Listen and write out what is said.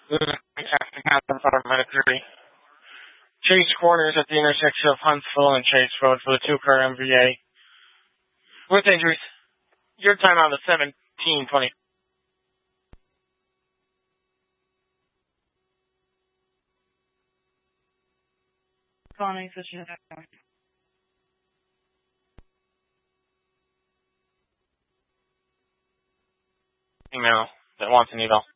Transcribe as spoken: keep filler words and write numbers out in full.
After Hampton Farm Medicare. Chase Corners at the intersection of Huntsville and Chase Road for the two-car M V A. With injuries. Your time on the seventeen twenty. Calling Association. Email that wants an eval.